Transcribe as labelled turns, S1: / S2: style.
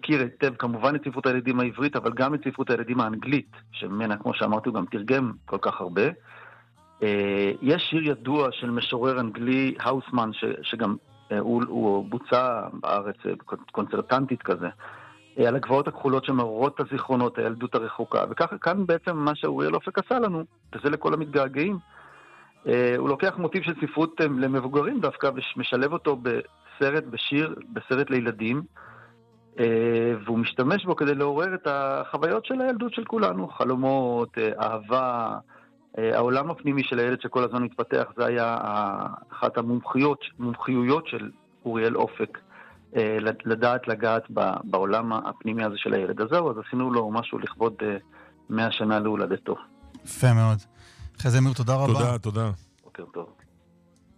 S1: הכיר היטב כמובן את ספרות הילדים העברית, אבל גם את ספרות הילדים האנגלית, שממנה, כמו שאמרתי, הוא גם תרגם כל כך הרבה. יש שיר ידוע של משורר אנגלי, האוסמן, שגם הוא בוצע בארץ קונצרטנטית כזה, על הגבעות הכחולות שמעוררות את הזיכרונות, הילדות הרחוקה. וככה כאן בעצם מה שאוריאל אופק עשה לנו, וזה לכל המתגעגעים, הוא לוקח מוטיב של ספרות למבוגרים דווקא, ומשלב אותו בסרט, בשיר, בסרט לילדים, והוא משתמש בו כדי לעורר את החוויות של הילדות של כולנו, חלומות, אהבה, העולם הפנימי של הילד שכל הזמן מתפתח. זה היה אחת המומחיויות של אוריאל אופק, לדעת לגעת בעולם הפנימי הזה של הילד. אז זהו, אז עשינו לו משהו לכבוד 100 שנה להולדתו.
S2: יפה מאוד. חזי אמיר, תודה רבה.
S3: תודה.
S1: בוקר טוב.